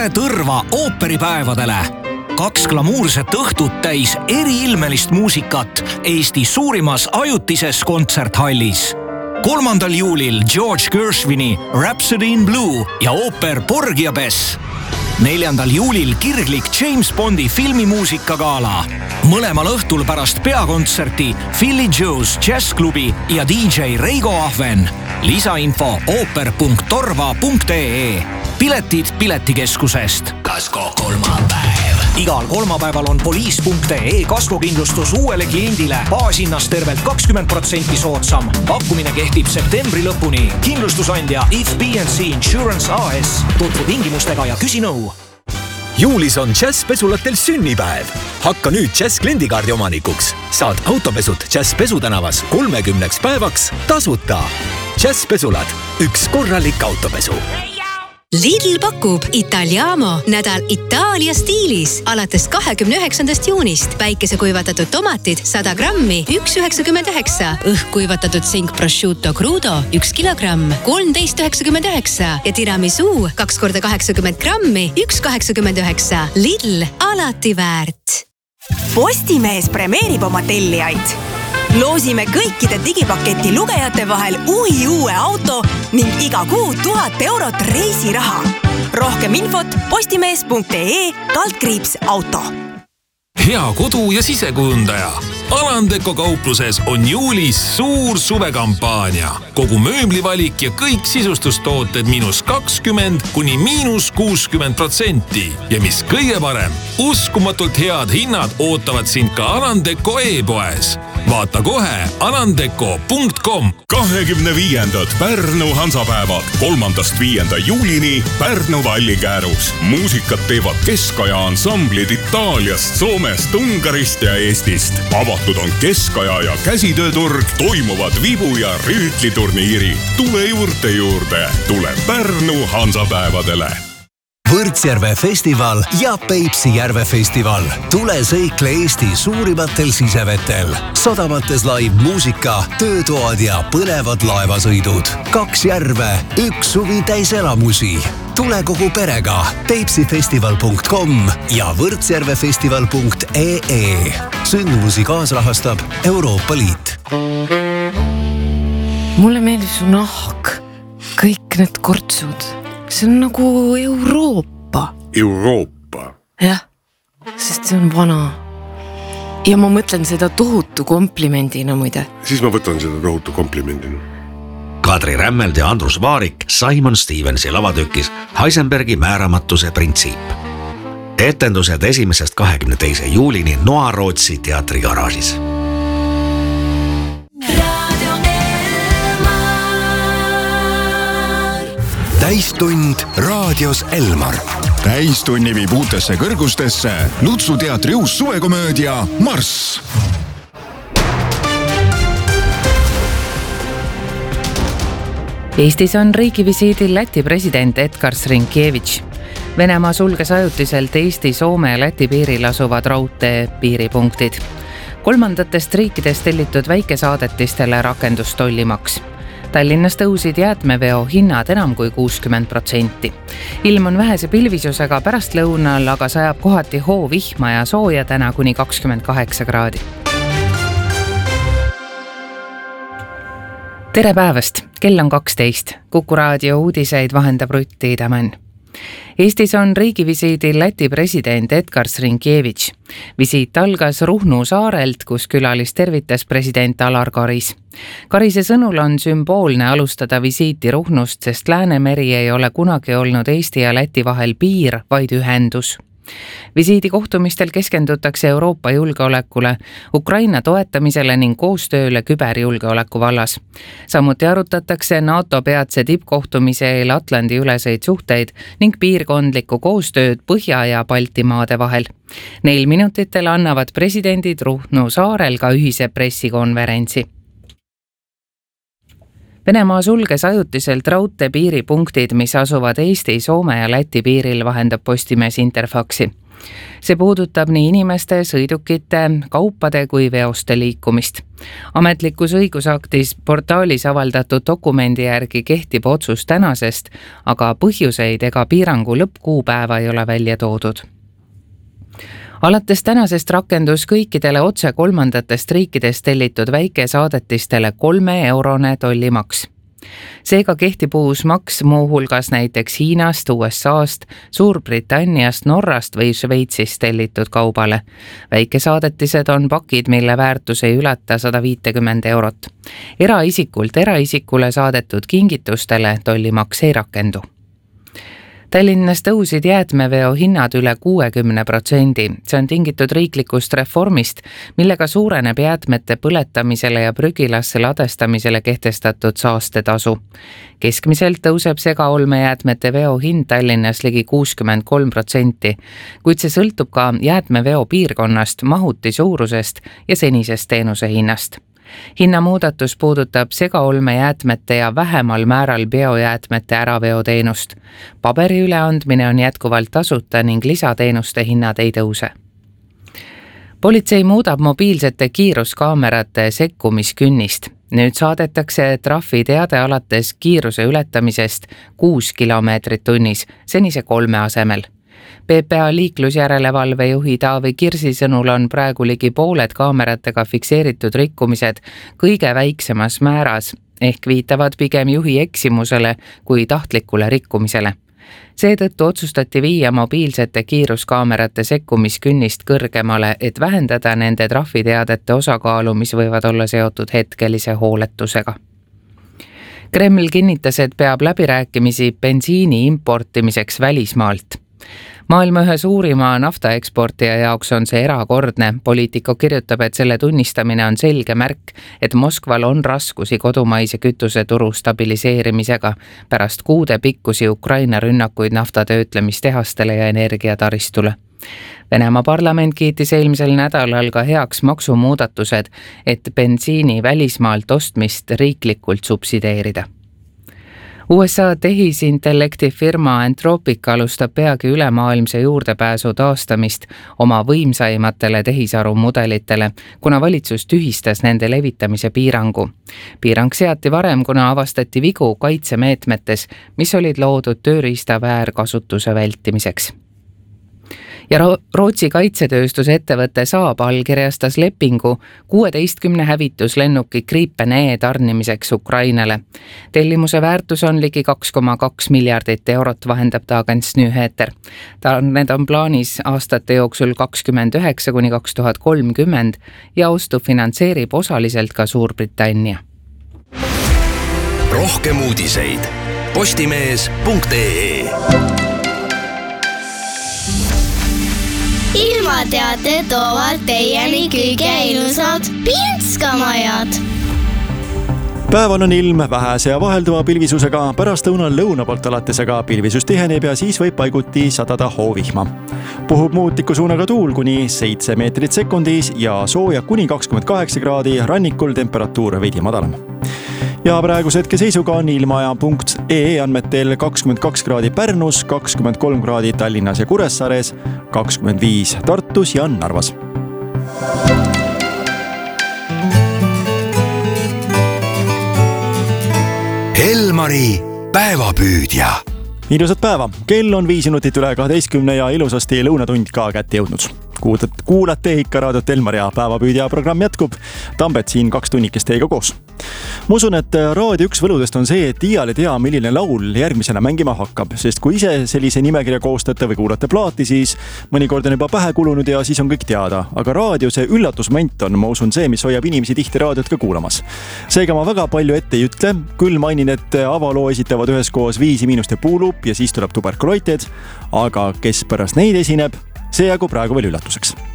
Tule Tõrva ooperipäevadele. 2 glamuurset õhtut täis eriilmelist muusikat Eesti suurimas ajutises kontserthallis. 3. juulil George Gershwini Rhapsody in Blue ja ooper Porgy ja Bess. 4. juulil kirglik James Bondi filmimuusikagala. Mõlemal õhtul pärast peakontserti Philly Joe's Jazzklubi ja DJ Reigo Ahven. Lisainfo ooper.torva.ee. Piletid Piletikeskusest. Kasko kolmapäev. Igal kolmapäeval on poliis.ee kaskokindlustus uuele kliendile baashinnast tervelt 20% soodsam. Pakkumine kehtib septembri lõpuni. Kindlustusandja If B&C Insurance AS. Tutvu tingimustega ja küsi nõu. Juulis on Jazz-pesulatel sünnipäev. Hakka nüüd Jazz kliendikaardi omanikuks. Saad autopesud Jazz pesutänavas 30 päevaks tasuta. Jazz-pesulad. Üks korralik autopesu. Lidl pakub Italiamo nädal Itaalia stiilis alates 29. juunist. Päikesekuivatatud tomatid 100 grammi 1,99. Õhkuivatatud sink prosciutto crudo 1 kilogramm 13,99 ja tiramisu 2x80 grammi 1,89. Lidl alati väärt. Postimees premeerib oma tellijaid. Loosime kõikide digipaketi lugejate vahel uue auto ning iga kuu 1000 eurot reisiraha. Rohkem infot postimees.ee/auto. Hea kodu- ja sisekujundaja. Alandeko kaupluses on juulis suur suvekampaania. Kogu mööblivalik ja kõik sisustustooted -20 kuni -60%. Ja mis kõige parem, uskumatult head hinnad ootavad sind ka Alandeko e-poes. Vaata kohe alandeko.com. 25. Pärnu Hansapäevad 3.–5. juulini Pärnu Vallikäärus. Muusikat teevad keskaja ansamblid Itaaliast, Soomest, Ungarist ja Eestist. Avatud on keskaja ja käsitööturg, toimuvad vibu- ja rüütliturniiri. Tule juurde. Tule Pärnu Hansapäevadele. Võrtsjärve festival ja Peipsi järve festival. Tule sõikle Eesti suurimatel sisevetel. Sadamates live muusika, töötoad ja põnevad laevasõidud. 2 järve, 1 suvi täis elamusi. Tule kogu perega. peipsifestival.com ja võrtsjärvefestival.ee. Sündmusi kaasrahastab Euroopa Liit. Mulle meeldib su nahk. Kõik need kortsud. See on nagu Euroopa. Euroopa? Jah, sest see on vana. Ja ma mõtlen seda tohutu komplimendina muide. Siis ma võtan seda tohutu komplimendina. Kadri Rämmeld ja Andrus Vaarik Simon Stevensi lavatükis Heisenbergi määramatuse printsiip. Etendused 1.–22. juulini Noa-Rootsi teatrigaraažis. Täistund raadios Elmar. Täistunni viib uutesse kõrgustesse Lutsu teatri uus suvekomöödia Marss. Eestis on riigivisiidil Läti president Edgars Rinkevitš. Venemaa sulges ajutiselt Eesti, Soome ja Läti piiril asuvad raudtee piiripunktid. 3. riikidest tellitud väikesaadetistele rakendus tollimaks. Tallinnas tõusid jäätmeveo hinnad enam kui 60%. Ilm on vähese pilvisusega pärast lõunal, aga sajab kohati hoovihma ja sooja täna kuni 28 kraadi. Tere päevast! Kell on 12. Kuku raadio uudiseid vahendab Rutti Tämän. Eestis on riigivisiidil Läti president Edgars Rinkevitš. Visiit algas Ruhnu saarelt, kus külalist tervitas president Alar Karis. Karise sõnul on sümboolne alustada visiiti Ruhnust, sest Läänemeri ei ole kunagi olnud Eesti ja Läti vahel piir, vaid ühendus. Visiidi kohtumistel keskendutakse Euroopa julgeolekule, Ukraina toetamisele ning koostööle küberjulgeoleku vallas. Samuti arutatakse NATO peatse tippkohtumise eel Atlandi üleseid suhteid ning piirkondlikku koostööd Põhja- ja Baltimaade vahel. Neil minutitel annavad presidendid Ruhnu saarel ka ühise pressikonverentsi. Venemaa sulges ajutiselt raudtee piiripunktid, mis asuvad Eesti, Soome ja Läti piiril, vahendab Postimees Interfaxi. See puudutab nii inimeste, sõidukite, kaupade kui veoste liikumist. Ametlikus õigusaktis portaalis avaldatud dokumendi järgi kehtib otsus tänasest, aga põhjuseid ega piirangu lõppkuupäeva ei ole välja toodud. Alates tänasest rakendus kõikidele otse kolmandatest riikidest tellitud väikesaadetistele 3-eurone tollimaks. Seega kehtib uus maks muuhulgas näiteks Hiinast, USAst, Suurbritanniast, Norrast või Šveitsist tellitud kaubale. Väikesaadetised on pakid, mille väärtus ei ületa 150 eurot. Eraisikult eraisikule saadetud kingitustele tollimaks ei rakendu. Tallinnas tõusid jäätmeveo hinnad üle 60%. See on tingitud riiklikust reformist, millega suureneb jäätmete põletamisele ja prügilasse ladestamisele kehtestatud saastetasu. Keskmiselt tõuseb segaolmejäätmete veo hind Tallinnas ligi 63%, kuid see sõltub ka jäätmeveo piirkonnast, mahuti suurusest ja senisest teenuse hinnast. Hinnamuudatus puudutab segaolmejäätmete ja vähemal määral biojäätmete äraveoteenust. Paberi üleandmine on jätkuvalt tasuta ning lisateenuste hinnad ei tõuse. Politsei muudab mobiilsete kiiruskaamerate sekkumiskünnist. Nüüd saadetakse trahviteade alates kiiruse ületamisest 6 kilomeetrit tunnis, senise 3 asemel. PPA liiklusjärelevalve juhi Taavi Kirsi sõnul on praegu ligi pooled kaameratega fikseeritud rikkumised kõige väiksemas määras, ehk viitavad pigem juhi eksimusele kui tahtlikule rikkumisele. Seetõttu otsustati viia mobiilsete kiiruskaamerate sekkumiskünnist kõrgemale, et vähendada nende trahviteadete osakaalu, mis võivad olla seotud hetkelise hooletusega. Kreml kinnitas, et peab läbirääkimisi bensiini importimiseks välismaalt. Maailma ühe suurima naftaeksportija jaoks on see erakordne. Poliitiko kirjutab, et selle tunnistamine on selge märk, et Moskval on raskusi kodumaise kütuseturu stabiliseerimisega pärast kuude pikkusi Ukraina rünnakuid naftatöötlemistehastele ja energiataristule. Venemaa parlament kiitis eelmisel nädalal ka heaks maksumuudatused, et bensiini välismaalt ostmist riiklikult subsideerida. USA tehisintellekti firma Anthropic alustab peagi ülemaailmse juurdepääsu taastamist oma võimsaimatele tehisarumudelitele, kuna valitsus tühistas nende levitamise piirangu. Piirang seati varem, kuna avastati vigu kaitsemeetmetes, mis olid loodud tööriista väärkasutuse vältimiseks. Ja Rootsi kaitsetööstuse ettevõte Saab allkirjastas lepingu 16 hävituslennuki Gripen E tarnimiseks Ukrainale. Tellimuse väärtus on ligi 2,2 miljardit eurot, vahendab Dagens Nyheter. Need on plaanis aastate jooksul 29–2030 ja ostu finantseerib osaliselt ka Suurbritannia. Rohkem uudiseid postimees.ee. Ilmateate toovad teieni kõige ilusad Pinskamajad. Päeval on ilm vähese ja vahelduva pilvisusega, pärast õunal lõuna poolt alates aga pilvisus tiheneb ja siis võib paiguti sadada hoovihma. Puhub muutliku suunaga tuul kuni 7 meetrit sekundis ja sooja kuni 28 kraadi, rannikul temperatuur veidi madalam. Ja praeguse hetke seisuga on ilmaja.ee andmetel 22 kraadi Pärnus, 23 kraadi Tallinnas ja Kuressaares, 25 Tartus ja Narvas. Elmari päevapüüdja. Ilusat päeva. Kell on 5 minutit üle 12 ja ilusasti lõunatund ka kätte jõudnud. Kuulate ikka raadiot Elmar ja päevapüüdja programm jätkub. Tambet siin 2 tunnikest teiega koos. Ma usun, et Raadio 1 võludest on see, et iial ei tea, milline laul järgmisena mängima hakkab, sest kui ise sellise nimekirja koostate või kuulate plaati, siis mõnikord on juba pähe kulunud ja siis on kõik teada. Aga raadio see üllatusmoment on, ma usun, see, mis hoiab inimesi tihti raadiot ka kuulamas. Seega ma väga palju ette ei ütle, küll mainin, et avaloo esitavad üheskoos Viisi Miinuste Puulup ja siis tuleb Tuberkuloited, aga kes pärast neid esineb, see jäägu praegu veel üllatuseks.